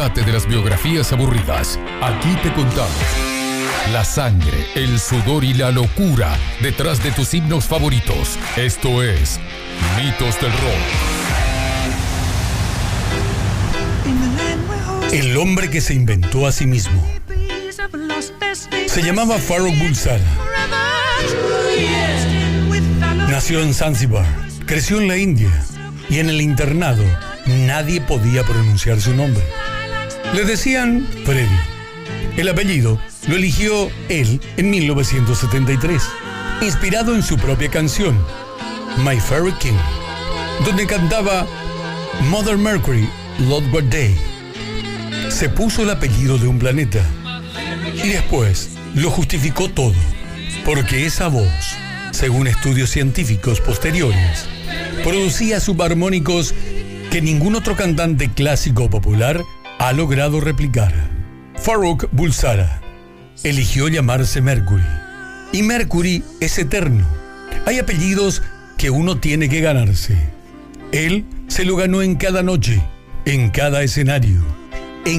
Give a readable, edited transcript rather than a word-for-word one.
Olvídate de las biografías aburridas. Aquí te contamos la sangre, el sudor y la locura detrás de tus himnos favoritos. Esto es Mitos del Rock. El hombre que se inventó a sí mismo se llamaba Farrokh Bulsara. Nació en Zanzíbar, creció en la India y en el internado nadie podía pronunciar su nombre. Le decían Freddy. El apellido lo eligió él en 1973, inspirado en su propia canción, My Favorite King, donde cantaba Mother Mercury, Lord What Day. Se puso el apellido de un planeta y después lo justificó todo, porque esa voz, según estudios científicos posteriores, producía subarmónicos que ningún otro cantante clásico o popular ha logrado replicar. Farrokh Bulsara eligió llamarse Mercury, y Mercury es eterno. Hay apellidos que uno tiene que ganarse. Él se lo ganó en cada noche, en cada escenario.